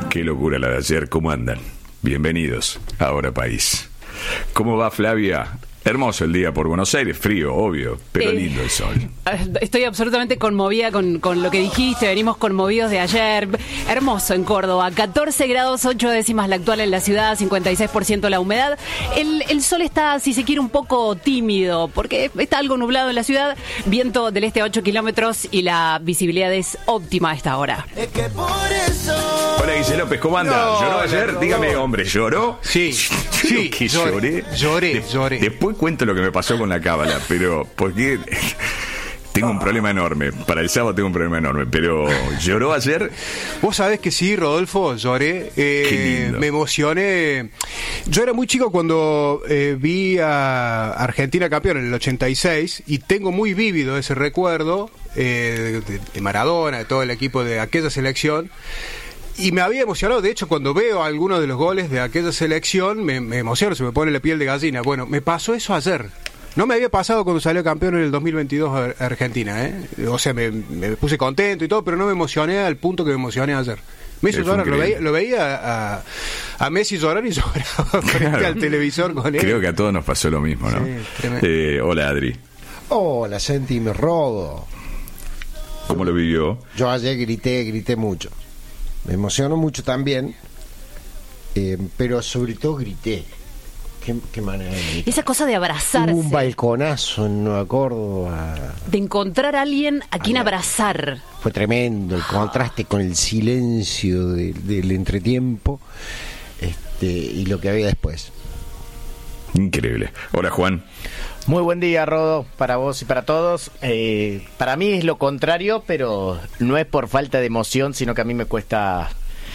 Qué locura la de ayer, ¿cómo andan? Bienvenidos a Ahora País. ¿Cómo va, Flavia? Hermoso el día por Buenos Aires, frío, obvio, pero lindo el sol. Estoy absolutamente conmovida con lo que dijiste, venimos conmovidos de ayer. Hermoso en Córdoba, 14 grados 8 décimas la actual en la ciudad, 56% la humedad. El sol está, si se quiere, un poco tímido, porque está algo nublado en la ciudad, viento del este a 8 kilómetros y la visibilidad es óptima a esta hora. Hola, Guille López, ¿cómo anda? No, ¿Lloró ayer? no. Dígame, hombre, ¿lloró? Sí, sí, ¿Que lloré? Lloré. Después cuento lo que me pasó con la cábala, pero porque tengo un problema enorme. Para el sábado tengo un problema enorme, pero ¿lloró ayer? Vos sabés que sí, Rodolfo, lloré. Qué lindo. Me emocioné. Yo era muy chico cuando vi a Argentina campeón en el 86 y tengo muy vívido ese recuerdo de Maradona, de todo el equipo de aquella selección. Y me había emocionado, de hecho, cuando veo algunos de los goles de aquella selección, me emociono, se me pone la piel de gallina. Bueno, me pasó eso ayer. No me había pasado cuando salió campeón en el 2022 Argentina, ¿eh? O sea, me puse contento y todo, pero no me emocioné al punto que me emocioné ayer. Me hizo llorar, lo veía a Messi llorar y lloraba frente al televisor con él. Creo que a todos nos pasó lo mismo, ¿no? Sí, tremendo. Hola, Adri. Hola, Santi, me robo. ¿Cómo lo vivió? Yo ayer grité mucho. Me emocionó mucho también, pero sobre todo grité. ¿Qué manera de gritar? Esa cosa de abrazarse, Hubo un balconazo en Nueva Córdoba. de encontrar a alguien a quien abrazar. Fue tremendo el contraste con el silencio del entretiempo y lo que había después. Increíble. Hola, Juan. Muy buen día, Rodo, para vos y para todos. Para mí es lo contrario, pero no es por falta de emoción, sino que a mí me cuesta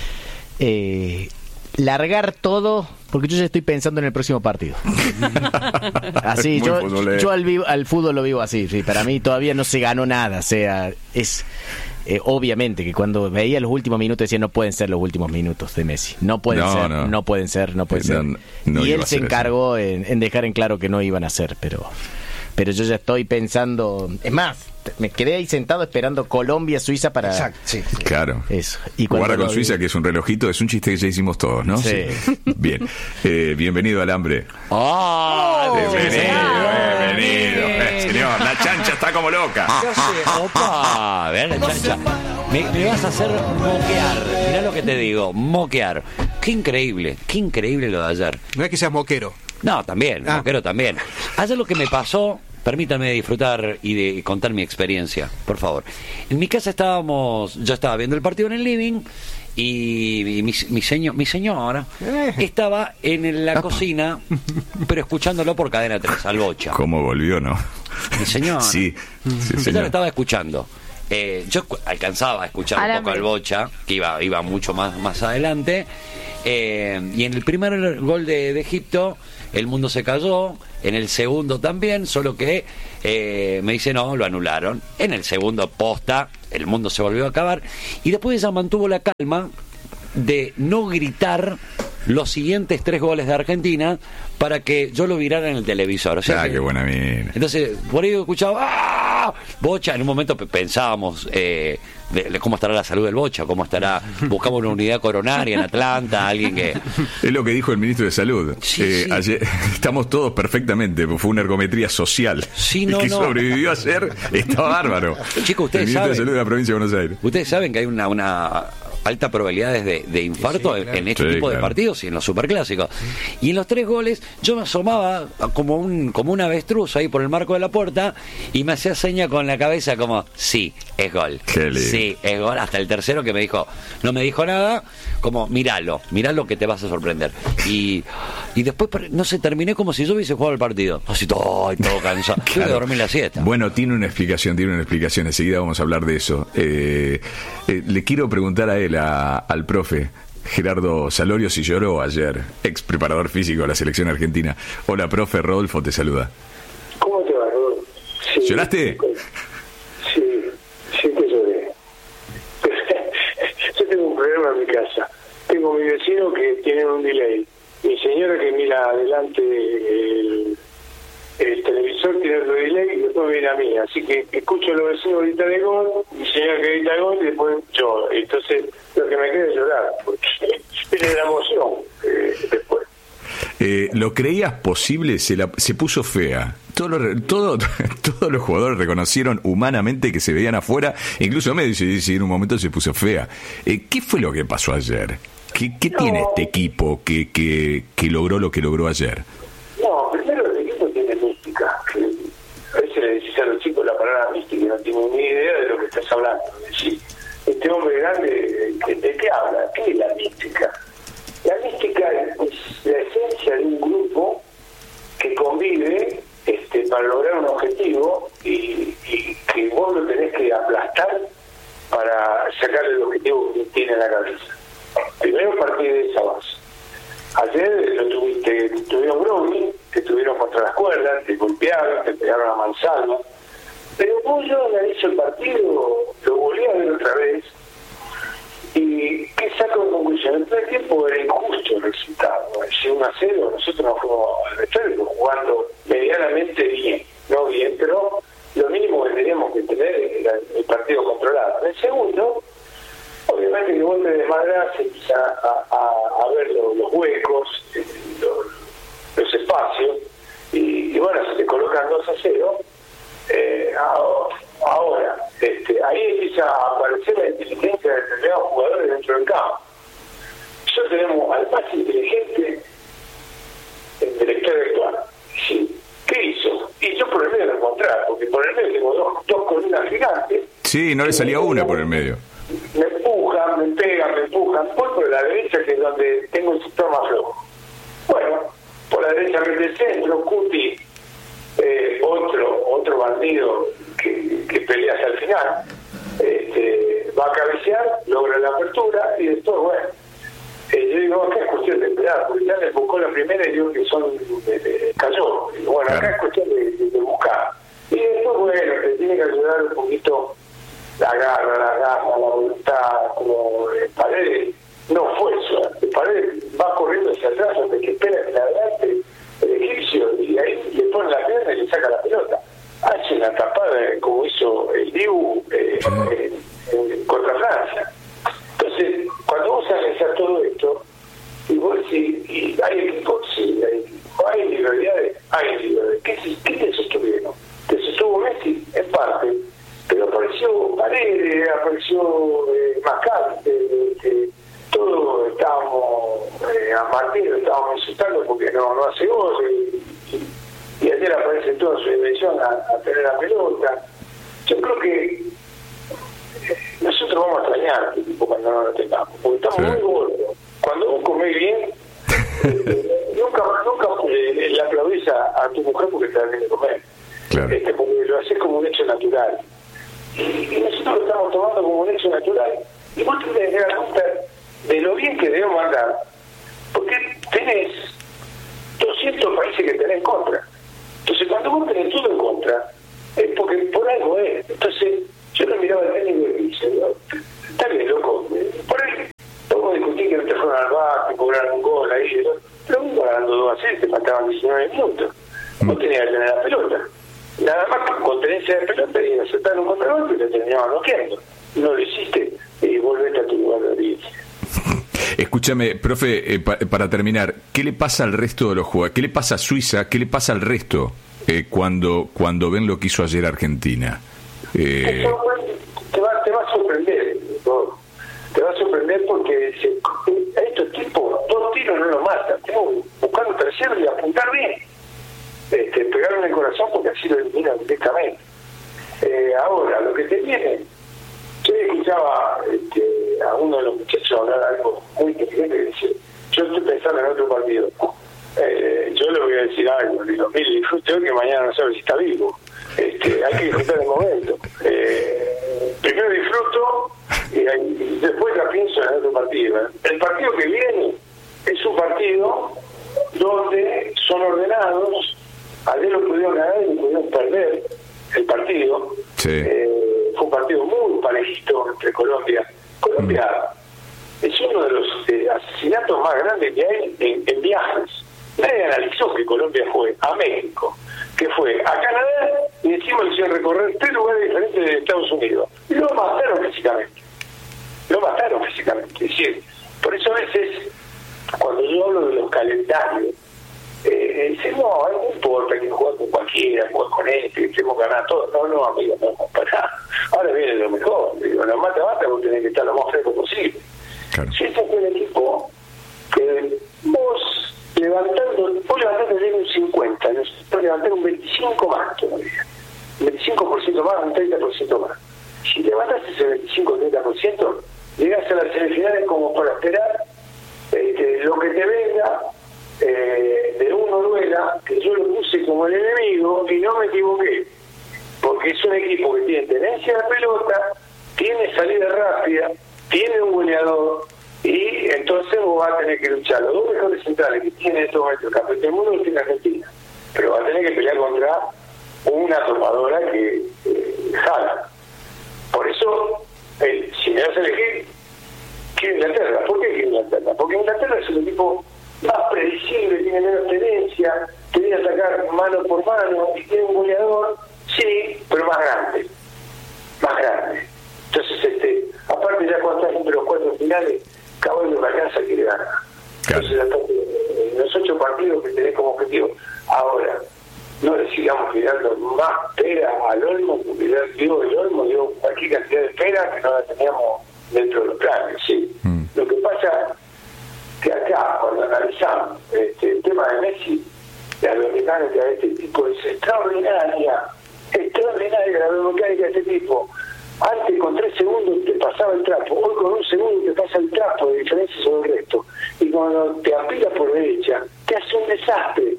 largar todo, porque yo ya estoy pensando en el próximo partido. Así, yo al fútbol lo vivo así. Sí, para mí todavía no se ganó nada. O sea, es obviamente que cuando veía los últimos minutos decía no pueden ser los últimos minutos de Messi. No pueden ser. No y iba él a se ser encargó en dejar en claro que no iban a ser, pero yo ya estoy pensando. Es más, me quedé ahí sentado esperando Colombia-Suiza para... Exacto, sí. Claro. Eso. Y guarda con Suiza, que es un relojito, es un chiste que ya hicimos todos, ¿no? Sí. Bien. Bienvenido al hambre. Bienvenido. Señor, la chancha está como loca. Opa, vean la chancha. Me vas a hacer moquear. Mirá lo que te digo, moquear. Qué increíble lo de ayer. No es que seas moquero. No, también, moquero también. Ayer lo que me pasó, permítanme disfrutar y de contar mi experiencia, por favor. En mi casa yo estaba viendo el partido en el living y mi señora estaba en la cocina, pero escuchándolo por Cadena 3, al Bocha. ¿Cómo volvió, no? Mi señora. Sí, Ella señor. lo estaba escuchando. Yo alcanzaba a escuchar un poco al Bocha, que iba mucho más adelante. Y en el primer gol de Egipto, el mundo se cayó. En el segundo también, solo que me dice no, lo anularon. En el segundo posta, el mundo se volvió a acabar. Y después ella mantuvo la calma de no gritar los siguientes 3 goles de Argentina para que yo lo virara en el televisor. O sea, Qué buena mina. entonces, por ahí escuchaba ¡ah! Bocha, en un momento pensábamos de cómo estará la salud del Bocha, cómo estará, buscamos una unidad coronaria en Atlanta, alguien que... Es lo que dijo el ministro de Salud. Sí. Ayer, estamos todos perfectamente, fue una ergometría social. Sí, el que sobrevivió ayer está bárbaro. Chicos, ustedes el ministro saben, de Salud de la provincia de Buenos Aires. ustedes saben que hay una alta probabilidades de infarto Sí, claro. en este tipo de partidos y en los superclásicos. Y en los 3 goles yo me asomaba como un avestruz ahí por el marco de la puerta y me hacía seña con la cabeza como sí, es gol. Qué lindo. Sí, es gol. Hasta el tercero que no me dijo nada, como miralo que te vas a sorprender. Y después, no sé, terminé como si yo hubiese jugado el partido. Así todo cansado. Tuve que dormir la siesta. Bueno, tiene una explicación. Enseguida vamos a hablar de eso. Le quiero preguntar a él, al profe Gerardo Salorio, si lloró ayer, ex preparador físico de la selección argentina. Hola, profe, Rodolfo te saluda. ¿Cómo te va, Rodolfo? Sí, ¿Lloraste? Sí que lloré. Yo tengo un problema en mi casa. Tengo mi vecino que tiene un delay. Mi señora que mira adelante el televisor tiene otro delay y después viene a mí. Así que escucho a los vecinos gritar de gol, mi señora que grita gol y después yo. Entonces lo que me queda es llorar, porque tiene la emoción después. ¿Lo creías posible? Se puso fea. Todos los jugadores reconocieron humanamente que se veían afuera. Incluso Messi dice en un momento se puso fea. ¿Qué fue lo que pasó ayer? ¿Qué tiene este equipo que logró lo que logró ayer? No, primero el equipo tiene mística. A veces le decís a los chicos la palabra mística y no tienen ni idea de lo que estás hablando. Es decir, este hombre grande, ¿de qué habla? ¿Qué es la mística? La mística es la esencia de un grupo que convive para lograr un objetivo y que vos lo tenés que aplastar para sacarle el objetivo que tiene en la cabeza. Primero partir de esa base. Ayer tuvieron Brownie, te tuvieron contra las cuerdas, te golpearon, te pegaron a mansalva, pero vos yo analizo el partido, lo volví a ver otra vez y ¿qué saco de conclusión? En todo el tiempo era injusto el resultado. Si 1-0, nosotros nos fuimos al vestuario jugando medianamente bien, no bien, pero lo mínimo que teníamos que tener era el partido controlado. En el segundo, obviamente que vos te desmadrás, empiezas a ver los huecos, los espacios, y bueno, se te colocan 2-0. Ahora, ahí empieza a aparecer la inteligencia de determinados jugadores dentro del campo. Nosotros tenemos al más inteligente el director actual. ¿Sí? ¿Qué hizo? Y yo por el medio lo encontraba, porque por el medio tengo dos columnas gigantes. Sí, no le salía una por el medio. Me empujan, me pegan, me empujan. Voy por la derecha, que es donde tengo el sector más flojo. Bueno, por la derecha mete el centro, Cuti, otro bandido que pelea hasta el final, va a cabecear, logra la apertura y después, bueno, yo digo, acá es cuestión de esperar, porque ya le buscó la primera y digo que cayó. Y bueno, acá es cuestión de buscar. Y después, bueno, te tiene que ayudar un poquito la garra, la voluntad, como Paredes. No fue eso, Paredes va corriendo hacia atrás hasta que espera que le adelante el egipcio y ahí le pone la pierna y le saca la pelota. Hace una tapada como hizo el Dibu contra Francia. Entonces, cuando vos analizás todo esto, y vos decís, y hay equipos, sí, hay individualidades, ¿Qué te sostuvieron? Te sostuvo Messi, en parte, pero apareció Paredes, apareció Mascate, todos estábamos a Martín lo estábamos insultando porque no hace gol y ayer aparece toda su dimensión a tener la pelota. Yo creo que nosotros vamos a extrañar el equipo cuando no lo tengamos, porque estamos muy gordos. Cuando vos comés bien, nunca le aplaudís a tu mujer porque te da bien de comer, claro. Porque lo haces como un hecho natural y nosotros lo estamos tomando como un hecho natural y vos te tenés que dar cuenta de lo bien que debemos andar, porque tenés 200 países que tenés en contra. Entonces cuando vos tenés todo en contra es porque por algo es. Entonces yo lo miraba al técnico y dice, está bien, loco, por ahí podemos discutir que no te fueron al bar, que cobraron un gol ahí, pero vos ganando 2-0, te faltaban 19 minutos. Vos tenías que tener la pelota. Nada más que con tenencia de pelota y aceptar un contragolpe y te terminaban bloqueando. No lo hiciste y volvete a tu lugar de origen. Escúchame, profe, para terminar, ¿qué le pasa al resto de los jugadores? ¿Qué le pasa a Suiza? ¿Qué le pasa al resto cuando ven lo que hizo ayer Argentina? Te va a sorprender, ¿no? Te va a sorprender porque a estos tipos 2 tiros no lo matan. Tengo que buscar un tercero y apuntar bien. Pegarlo en el corazón porque así lo eliminan directamente. Ahora, lo que te viene, yo escuchaba a uno de los muchachos hablar algo muy inteligente que dice, yo estoy pensando en otro partido. Yo le voy a decir algo, le digo, mire, disfrute hoy que mañana no sabe si está vivo. Hay que disfrutar el momento. Primero disfruto y después la pienso en otro partido. El partido que viene es un partido donde son ordenados. Ayer lo pudieron ganar y lo pudieron perder el partido. Sí. Fue un partido muy parejito entre Colombia. Colombia es uno de los asesinatos más grandes que hay en viajes. Nadie analizó que Colombia fue a México, que fue a Canadá y encima le hicieron recorrer 3 lugares diferentes de Estados Unidos. Y lo mataron físicamente. Es decir, por eso a veces, cuando yo hablo de los calendarios, dicen, no importa que juegue con cualquiera, juegue con que estemos ganando todos. No, amigo, no, para. Ahora viene lo mejor. Digo, la mata, vos tenés que estar lo más fresco posible. Claro. Si ese fue el equipo que vos levantando un 50, necesitas levantar un 25 más todavía. Un 25% más, un 30% más. Si levantas ese 25-30%, llegás a las semifinales como para esperar lo que te venga de un Noruega, que yo lo puse como el enemigo y no me equivoqué, porque es un equipo que tiene tenencia de pelota, tiene salida rápida, tiene un goleador, y entonces vos vas a tener que luchar. Los dos mejores centrales que tiene en estos momentos el campeón del mundo los tiene Argentina, pero va a tener que pelear contra una tomadora que jala. Por eso, si me vas a elegir, quiero Inglaterra. ¿Por qué quiero Inglaterra? Porque Inglaterra es un equipo más predecible, tiene menos tenencia, tiene que atacar mano por mano y tiene un goleador, sí, pero más grande. Entonces, aparte ya cuando estás entre los 4 finales, caballo de alcanza quiere ganar. Claro. Entonces, los 8 partidos que tenés como objetivo. Ahora, no le sigamos tirando más pera al Olmo, porque ya digo el Olmo, cualquier cantidad de pera que no la teníamos dentro de los planes, sí. Lo que pasa que acá, cuando analizamos el tema de Messi, la biomecánica de este tipo es extraordinaria la biomecánica de este tipo. Antes con 3 segundos te pasaba el trapo, hoy con 1 segundo te pasa el trapo de diferencia sobre el resto. Y cuando te apilas por derecha, te hace un desastre.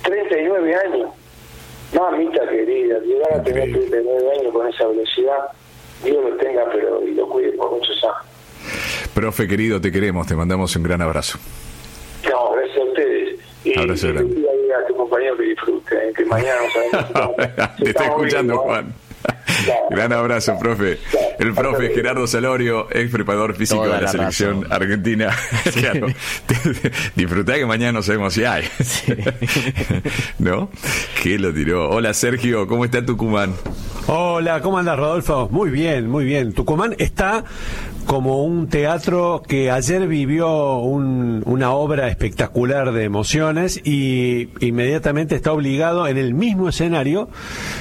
39 años. Mamita querida, llegar a tener 39 años con esa velocidad, Dios lo tenga, pero y lo cuide por muchos años. Profe querido, te queremos, te mandamos un gran abrazo. No, gracias a ustedes. Y abrazo grande. Y a tu compañero que disfrute, que mañana nos sabemos. Te está escuchando, bien, Juan. Gran abrazo, profe. El profe Gerardo Salorio, ex preparador físico de la selección argentina. Sí. Claro. Disfrutá que mañana no sabemos si hay. Sí. ¿No? ¿Qué lo tiró? Hola, Sergio, ¿cómo está Tucumán? Hola, ¿cómo andas, Rodolfo? Muy bien, muy bien. Tucumán está como un teatro que ayer vivió una obra espectacular de emociones y inmediatamente está obligado en el mismo escenario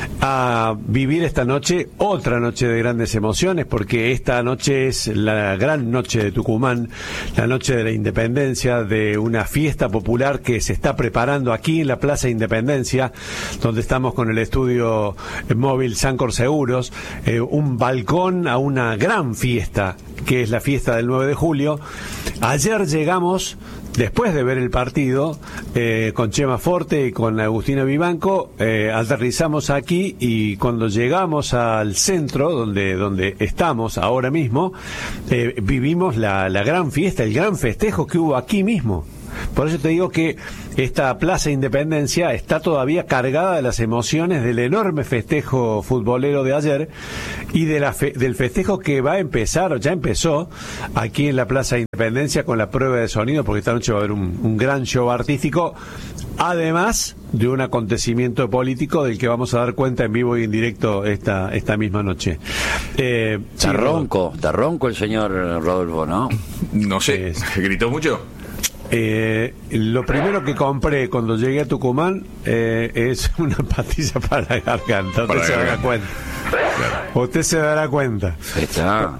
a vivir esta noche, otra noche de grandes emociones, porque esta noche es la gran noche de Tucumán, la noche de la independencia, de una fiesta popular que se está preparando aquí en la Plaza Independencia, donde estamos con el estudio móvil Sancor Seguros, un balcón a una gran fiesta, que es la fiesta del 9 de julio. Ayer llegamos, después de ver el partido, con Chema Forte y con Agustina Vivanco, aterrizamos aquí y cuando llegamos al centro, donde estamos ahora mismo, vivimos la gran fiesta, el gran festejo que hubo aquí mismo. Por eso te digo que esta Plaza Independencia está todavía cargada de las emociones del enorme festejo futbolero de ayer y del festejo que va a empezar, ya empezó, aquí en la Plaza Independencia con la prueba de sonido, porque esta noche va a haber un gran show artístico, además de un acontecimiento político del que vamos a dar cuenta en vivo y en directo esta misma noche. Está ronco el señor Rodolfo, ¿no? No sé, ¿gritó mucho? Lo primero que compré cuando llegué a Tucumán es una pastilla para la garganta. Usted se dará cuenta. Claro. Usted se dará cuenta. Está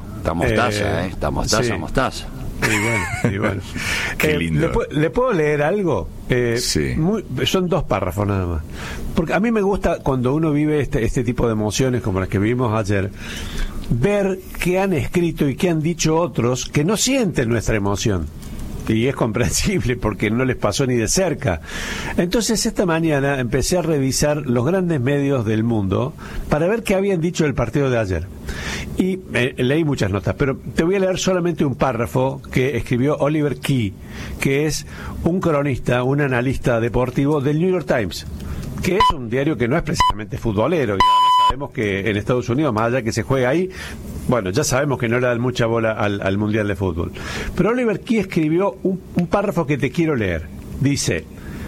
mostaza. Y bueno. Qué lindo. ¿Le puedo leer algo? Sí. Son 2 párrafos nada más. Porque a mí me gusta cuando uno vive este tipo de emociones como las que vivimos ayer, ver qué han escrito y qué han dicho otros que no sienten nuestra emoción. Y es comprensible porque no les pasó ni de cerca. Entonces esta mañana empecé a revisar los grandes medios del mundo para ver qué habían dicho del partido de ayer. Y leí muchas notas, pero te voy a leer solamente un párrafo que escribió Oliver Key, que es un cronista, un analista deportivo del New York Times, que es un diario que no es precisamente futbolero. Y además sabemos que en Estados Unidos, más allá que se juega ahí, bueno, ya sabemos que no le dan mucha bola al Mundial de Fútbol. Pero Oliver Key escribió un párrafo que te quiero leer. Dice: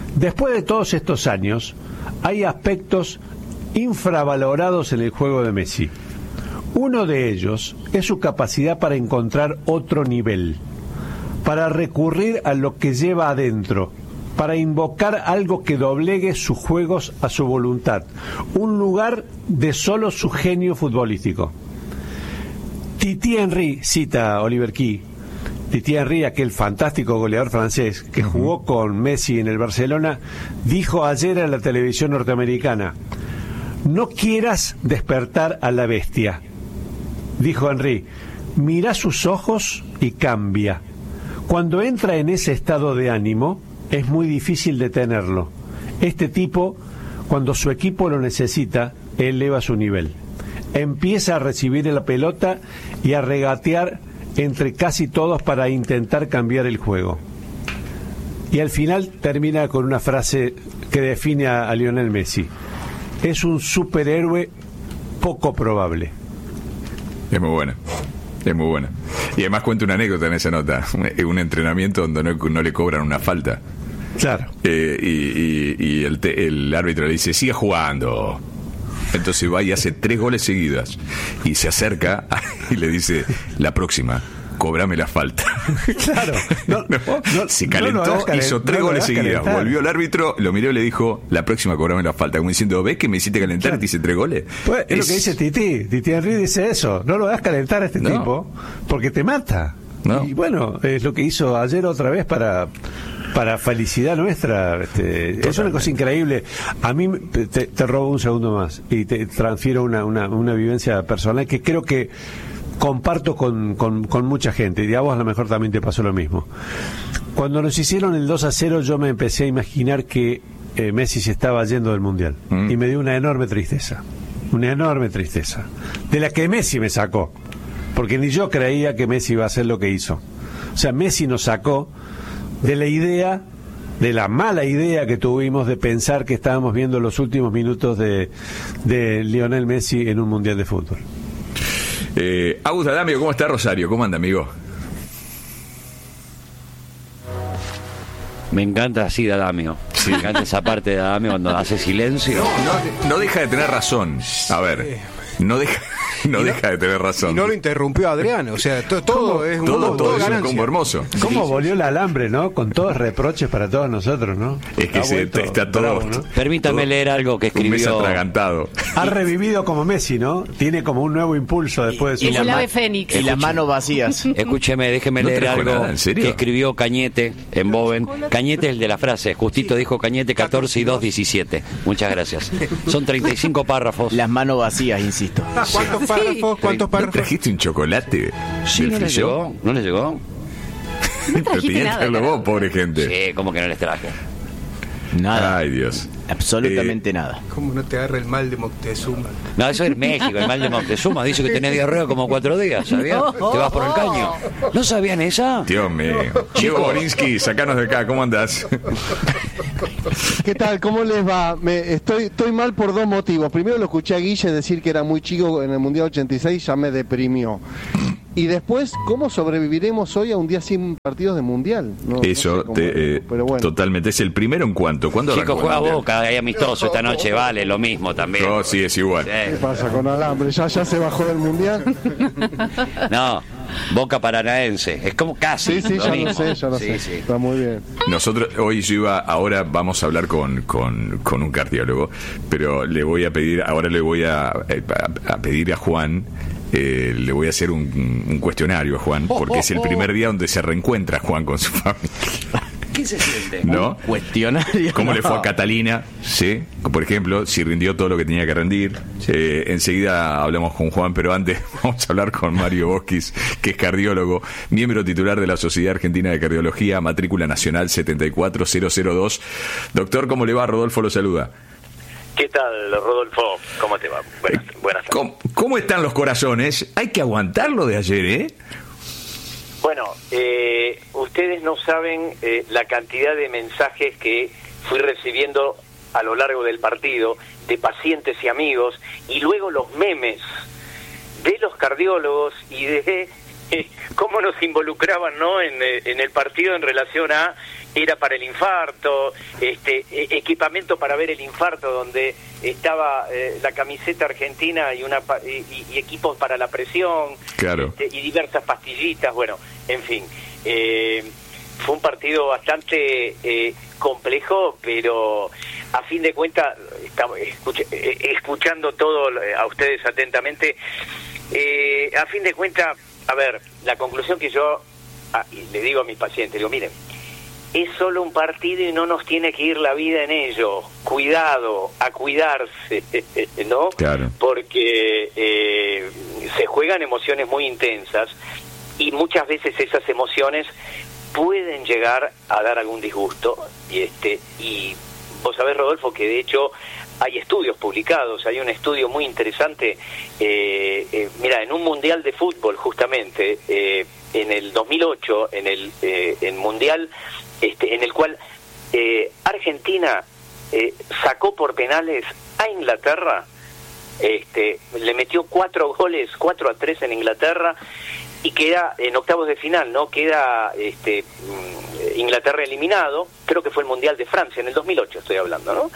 Después de todos estos años, hay aspectos infravalorados en el juego de Messi. Uno de ellos es su capacidad para encontrar otro nivel, para recurrir a lo que lleva adentro, para invocar algo que doblegue sus juegos a su voluntad, un lugar de solo su genio futbolístico. Thierry Henry, cita Oliver Key, Thierry Henry, aquel fantástico goleador francés que jugó con Messi en el Barcelona, dijo ayer en la televisión norteamericana: no quieras despertar a la bestia. Dijo Henry, mira sus ojos y cambia. Cuando entra en ese estado de ánimo, es muy difícil detenerlo. Este tipo, cuando su equipo lo necesita, eleva su nivel. Empieza a recibir la pelota y a regatear entre casi todos para intentar cambiar el juego. Y al final termina con una frase que define a Lionel Messi: es un superhéroe poco probable. Es muy buena. Es muy buena. Y además cuenta una anécdota en esa nota. Un entrenamiento donde no le cobran una falta. Claro. Y el árbitro le dice: siga jugando. Entonces va y hace 3 goles seguidas. Y se acerca y le dice: la próxima, cobrame la falta. Claro. Se calentó, hizo 3 goles seguidas. Volvió el árbitro, lo miró y le dijo: la próxima, cobrame la falta. Como diciendo: ¿ves que me hiciste calentar? Te hice 3 goles. Pues, es lo que dice Titi Henry, dice eso: no lo hagas calentar a este tipo, porque te mata. No. Y bueno, es lo que hizo ayer otra vez para felicidad nuestra. Es una cosa increíble. A mí te robo un segundo más y te transfiero una vivencia personal que creo que comparto con mucha gente, y a vos a lo mejor también te pasó lo mismo. Cuando nos hicieron el 2-0, yo me empecé a imaginar que Messi se estaba yendo del Mundial, y me dio una enorme tristeza, de la que Messi me sacó, porque ni yo creía que Messi iba a hacer lo que hizo. O sea, Messi nos sacó de la idea, de la mala idea que tuvimos de pensar que estábamos viendo los últimos minutos de Lionel Messi en un Mundial de fútbol. Agus Adamio, ¿cómo está Rosario? ¿Cómo anda, amigo? Me encanta así de Adamio. Sí. Me encanta esa parte de Adamio cuando hace silencio. No deja de tener razón. A ver, no deja de tener razón. Y no lo interrumpió Adrián, o sea, todo es un combo hermoso. ¿Cómo volvió el alambre, no? Con todos reproches para todos nosotros, ¿no? Es que está todo bravo, ¿no? Permítame leer algo que escribió. Un mes atragantado. Ha revivido como Messi, ¿no? Tiene como un nuevo impulso después de su... Y el ave fénix. Y las manos vacías. Escúcheme, déjeme leer algo que escribió Cañete en Boven. Cañete es el de la frase. Justito dijo Cañete 14 y 2, 17. Muchas gracias. Son 35 párrafos. Las manos vacías, insisto. ¿Cuántos párrafos? ¿No trajiste un chocolate? Sí, no les llegó. ¿No les llegó? Pero tenías que traerlo vos, pobre gente. Sí, ¿cómo que no les traje? Nada. Ay, Dios. Absolutamente nada. ¿Cómo no te agarra el mal de Moctezuma? No, eso es México, el mal de Moctezuma. Dice que tenés diarrea como 4 días, ¿sabías? Te vas por el caño. ¿No sabían esa? Dios mío. Chico Borinsky, sacanos de acá, ¿cómo andás? ¿Qué tal? ¿Cómo les va? Estoy mal por 2 motivos. Primero, lo escuché a Guille decir que era muy chico en el Mundial 86, ya me deprimió. Y después, ¿cómo sobreviviremos hoy a un día sin partidos de Mundial? Eso, pero bueno. Totalmente. Es el primero en cuanto. ¿Cuándo Chico, juega Boca, hay amistoso esta noche, vale, lo mismo también. No, sí, es igual. ¿Qué pasa con Alambre? ¿Ya se bajó del Mundial? No, Boca Paranaense. Es como casi. Sí, ya lo sé. Sí. Está muy bien. Nosotros, ahora vamos a hablar con un cardiólogo, pero le voy a pedir a Juan. Le voy a hacer un cuestionario a Juan, porque es el primer día donde se reencuentra Juan con su familia. ¿Qué se siente? ¿No? Cuestionario. ¿Cómo le fue a Catalina? ¿Sí? Por ejemplo, si rindió todo lo que tenía que rendir. Enseguida hablamos con Juan, pero antes vamos a hablar con Mario Boschis, que es cardiólogo, miembro titular de la Sociedad Argentina de Cardiología, matrícula nacional 74002. Doctor, ¿cómo le va? Rodolfo lo saluda. ¿Qué tal, Rodolfo? ¿Cómo te va? Buenas tardes. ¿Cómo están los corazones? Hay que aguantarlo de ayer, ¿eh? Bueno, ustedes no saben la cantidad de mensajes que fui recibiendo a lo largo del partido de pacientes y amigos, y luego los memes de los cardiólogos y de cómo nos involucraban, ¿no? En el partido en relación a era para el infarto, equipamiento para ver el infarto, donde estaba la camiseta argentina y y equipos para la presión, claro, y diversas pastillitas, bueno, en fin, fue un partido bastante complejo, pero a fin de cuentas, estamos escuchando todo a ustedes atentamente, a fin de cuentas, a ver, la conclusión que yo le digo a mis pacientes, digo, miren, es solo un partido y no nos tiene que ir la vida en ello. Cuidado, a cuidarse, ¿no? Claro. Porque se juegan emociones muy intensas y muchas veces esas emociones pueden llegar a dar algún disgusto. Y vos sabés, Rodolfo, que de hecho hay estudios publicados, hay un estudio muy interesante, mira, en un mundial de fútbol justamente, en el 2008, en el mundial, en el cual Argentina sacó por penales a Inglaterra, le metió 4-3 en Inglaterra, y queda en octavos de final, ¿no? Queda Inglaterra eliminado, creo que fue el Mundial de Francia, en el 2008 estoy hablando, ¿no?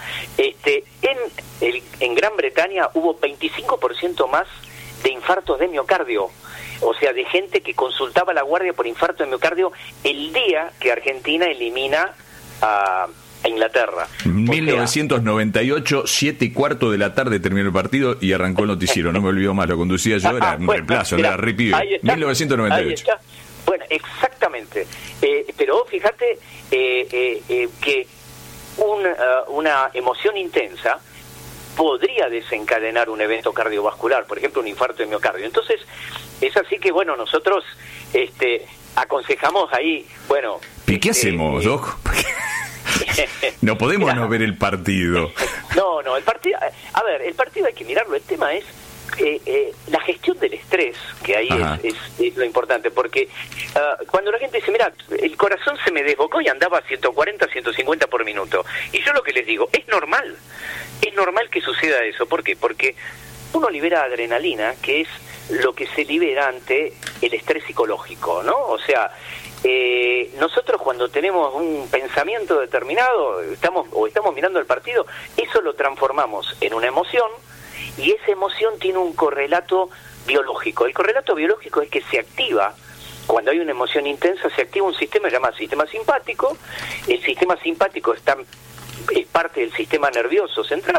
En Gran Bretaña hubo 25% más de infartos de miocardio, o sea, de gente que consultaba la guardia por infarto de miocardio el día que Argentina elimina a Inglaterra. 1998, 7:15 de la tarde terminó el partido y arrancó el noticiero. No me olvido más, lo conducía yo, era un reemplazo, no era ripibe. 1998. Bueno, exactamente. Pero fíjate que una emoción intensa podría desencadenar un evento cardiovascular, por ejemplo, un infarto de miocardio. Entonces, es así que, bueno, nosotros aconsejamos ahí, bueno... ¿Y qué hacemos, Doc? No podemos no ver el partido. No, el partido... A ver, el partido hay que mirarlo. El tema es la gestión del estrés, que ahí es lo importante, porque cuando la gente dice, mira, el corazón se me desbocó y andaba a 140, 150 por minuto. Y yo lo que les digo, es normal que suceda eso. ¿Por qué? Porque uno libera adrenalina, que es lo que se libera ante el estrés psicológico, ¿no? O sea, nosotros cuando tenemos un pensamiento determinado, estamos mirando el partido, eso lo transformamos en una emoción, y esa emoción tiene un correlato biológico. El correlato biológico es que se activa, cuando hay una emoción intensa, se activa un sistema llamado sistema simpático. El sistema simpático es parte del sistema nervioso central,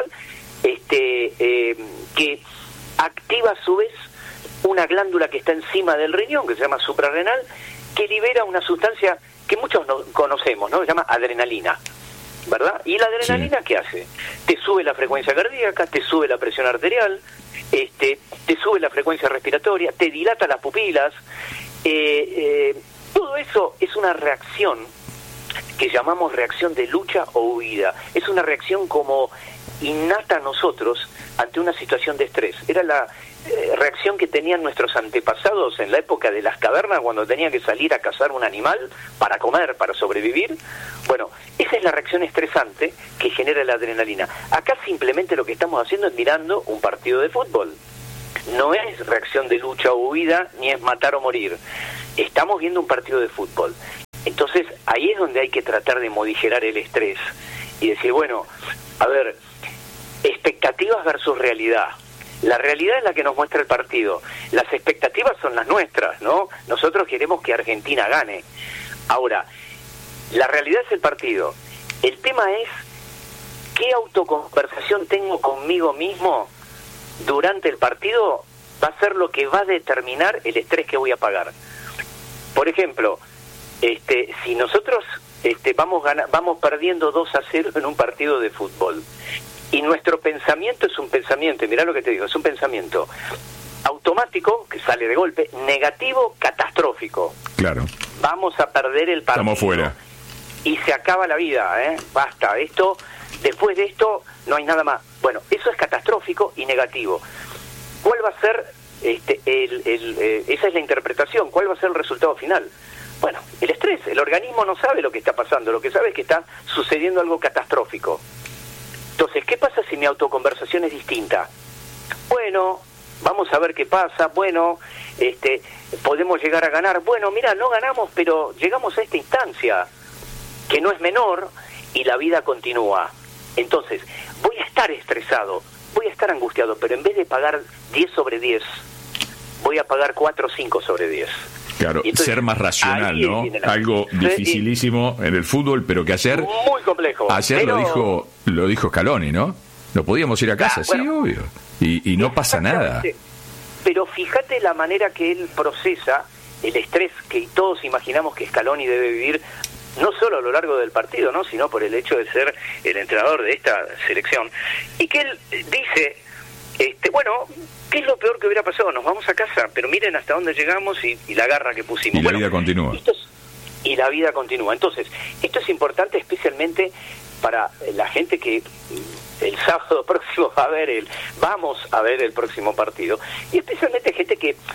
que activa a su vez una glándula que está encima del riñón, que se llama suprarrenal, que libera una sustancia que muchos no conocemos, ¿no? Se llama adrenalina, ¿verdad? Y la adrenalina, ¿qué hace? Te sube la frecuencia cardíaca, te sube la presión arterial, te sube la frecuencia respiratoria, te dilata las pupilas. Todo eso es una reacción que llamamos reacción de lucha o huida. Es una reacción como innata a nosotros ante una situación de estrés. Era la reacción que tenían nuestros antepasados en la época de las cavernas, cuando tenían que salir a cazar un animal para comer, para sobrevivir. Bueno, esa es la reacción estresante que genera la adrenalina. Acá simplemente lo que estamos haciendo es mirando un partido de fútbol. No es reacción de lucha o huida, ni es matar o morir. Estamos viendo un partido de fútbol. Entonces, ahí es donde hay que tratar de morigerar el estrés y decir, bueno, a ver, expectativas versus realidad. La realidad es la que nos muestra el partido. Las expectativas son las nuestras, ¿no? Nosotros queremos que Argentina gane. Ahora, la realidad es el partido. El tema es qué autoconversación tengo conmigo mismo durante el partido, va a ser lo que va a determinar el estrés que voy a pagar. Por ejemplo, si nosotros vamos perdiendo 2-0 en un partido de fútbol, y nuestro pensamiento es un pensamiento, mirá lo que te digo, es un pensamiento automático, que sale de golpe, negativo, catastrófico. Claro. Vamos a perder el partido. Estamos fuera. Y se acaba la vida, basta, después de esto no hay nada más. Bueno, eso es catastrófico y negativo. ¿Cuál va a ser, esa es la interpretación, cuál va a ser el resultado final? Bueno, el estrés, el organismo no sabe lo que está pasando, lo que sabe es que está sucediendo algo catastrófico. Entonces, ¿qué pasa si mi autoconversación es distinta? Bueno, vamos a ver qué pasa, bueno, podemos llegar a ganar, bueno, mira, no ganamos, pero llegamos a esta instancia, que no es menor, y la vida continúa. Entonces, voy a estar estresado, voy a estar angustiado, pero en vez de pagar 10 sobre 10, voy a pagar 4 o 5 sobre 10. Claro, entonces, ser más racional, ¿no? Algo dificilísimo en el fútbol, pero que ayer... Muy complejo. Ayer pero... lo dijo Scaloni, ¿no? ¿No podíamos ir a casa? Bueno, sí, obvio. Y no pasa nada. Pero fíjate la manera que él procesa el estrés que todos imaginamos que Scaloni debe vivir, no solo a lo largo del partido, ¿no? Sino por el hecho de ser el entrenador de esta selección. Y que él dice, bueno, ¿qué es lo peor que hubiera pasado? Nos vamos a casa, pero miren hasta dónde llegamos y la garra que pusimos. Y la vida continúa. Y la vida continúa. Entonces, esto es importante especialmente para la gente que el sábado próximo vamos a ver el próximo partido, y especialmente gente que